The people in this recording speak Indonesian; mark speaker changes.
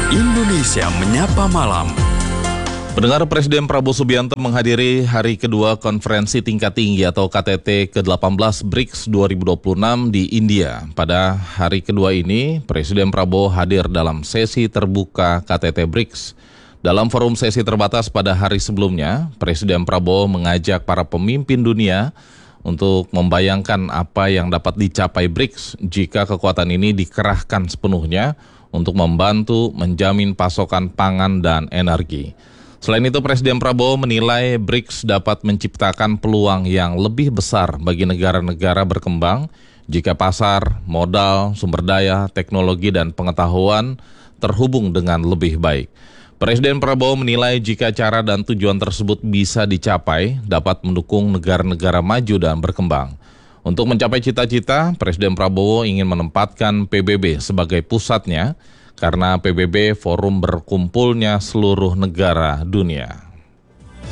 Speaker 1: Indonesia Menyapa Malam.
Speaker 2: Pendengar, Presiden Prabowo Subianto menghadiri hari kedua konferensi tingkat tinggi atau KTT ke-18 BRICS 2026 di India. Pada hari kedua ini, Presiden Prabowo hadir dalam sesi terbuka KTT BRICS. Dalam forum sesi terbatas pada hari sebelumnya, Presiden Prabowo mengajak para pemimpin dunia untuk membayangkan apa yang dapat dicapai BRICS jika kekuatan ini dikerahkan sepenuhnya untuk membantu menjamin pasokan pangan dan energi. Selain itu, Presiden Prabowo menilai BRICS dapat menciptakan peluang yang lebih besar bagi negara-negara berkembang jika pasar, modal, sumber daya, teknologi, dan pengetahuan terhubung dengan lebih baik. Presiden Prabowo menilai jika cara dan tujuan tersebut bisa dicapai, dapat mendukung negara-negara maju dan berkembang. Untuk mencapai cita-cita, Presiden Prabowo ingin menempatkan PBB sebagai pusatnya, karena PBB forum berkumpulnya seluruh negara dunia.